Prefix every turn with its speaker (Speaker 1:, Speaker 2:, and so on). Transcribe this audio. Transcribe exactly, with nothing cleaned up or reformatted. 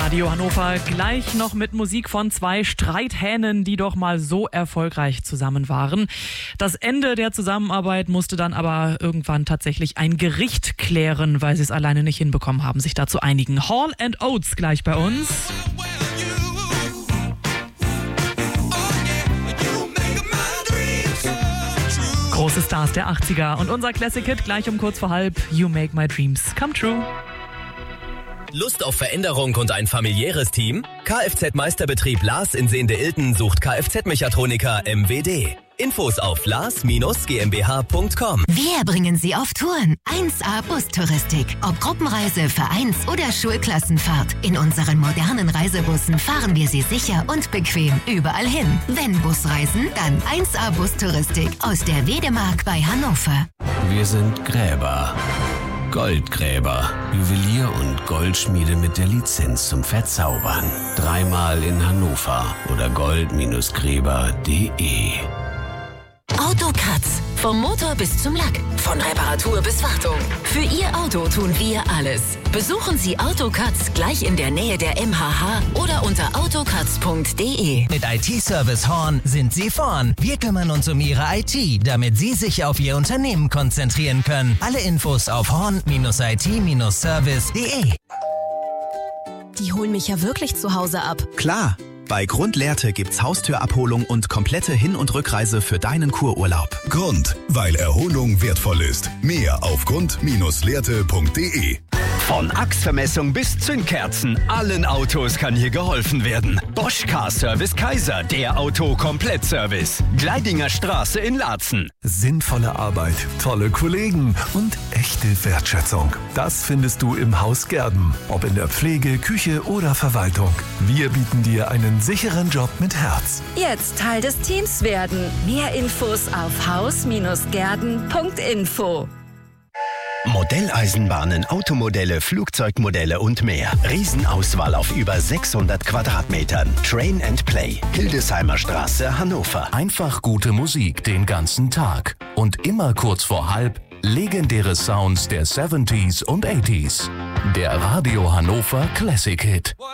Speaker 1: Radio Hannover gleich noch mit Musik von zwei Streithähnen, die doch mal so erfolgreich zusammen waren. Das Ende der Zusammenarbeit musste dann aber irgendwann tatsächlich ein Gericht klären, weil sie es alleine nicht hinbekommen haben, sich da zu einigen. Hall and Oates gleich bei uns. Große Stars der achtziger und unser Classic-Hit gleich um kurz vor halb. You make my dreams come true.
Speaker 2: Lust auf Veränderung und ein familiäres Team? Kfz-Meisterbetrieb Lars in Sehnde-Ilten sucht Kfz-Mechatroniker M W D. Infos auf lars Bindestrich g m b h punkt com.
Speaker 3: Wir bringen Sie auf Touren. eins A Bustouristik. Ob Gruppenreise, Vereins- oder Schulklassenfahrt. In unseren modernen Reisebussen fahren wir Sie sicher und bequem überall hin. Wenn Busreisen, dann eins A Bustouristik aus der Wedemark bei Hannover.
Speaker 4: Wir sind Gräber. Goldgräber. Juwelier und Goldschmiede mit der Lizenz zum Verzaubern. Dreimal in Hannover oder gold Bindestrich gräber punkt de.
Speaker 3: Autokatz. Vom Motor bis zum Lack. Von Reparatur bis Wartung. Für Ihr Auto tun wir alles. Besuchen Sie Autokatz gleich in der Nähe der M H H oder unter autokatz punkt de.
Speaker 5: Mit I T-Service Horn sind Sie vorn. Wir kümmern uns um Ihre I T, damit Sie sich auf Ihr Unternehmen konzentrieren können. Alle Infos auf horn Bindestrich I T Bindestrich service punkt de.
Speaker 6: Die holen mich ja wirklich zu Hause ab.
Speaker 7: Klar. Bei Grund Lehrte gibt's Haustürabholung und komplette Hin- und Rückreise für deinen Kururlaub.
Speaker 8: Grund, weil Erholung wertvoll ist. Mehr auf grund Bindestrich lehrte punkt de.
Speaker 9: Von Achsvermessung bis Zündkerzen, allen Autos kann hier geholfen werden. Bosch Car Service Kaiser, der Auto-Komplett-Service. Gleidinger Straße in Laatzen.
Speaker 8: Sinnvolle Arbeit, tolle Kollegen und echte Wertschätzung. Das findest du im Haus Gerben. Ob in der Pflege, Küche oder Verwaltung. Wir bieten dir einen sicheren Job mit Herz.
Speaker 6: Jetzt Teil des Teams werden. Mehr Infos auf haus Bindestrich gerden punkt info.
Speaker 10: Modelleisenbahnen, Automodelle, Flugzeugmodelle und mehr. Riesenauswahl auf über sechshundert Quadratmetern. Train and Play. Hildesheimer Straße, Hannover.
Speaker 4: Einfach gute Musik den ganzen Tag. Und immer kurz vor halb legendäre Sounds der siebziger und achtziger. Der Radio Hannover Classic Hit.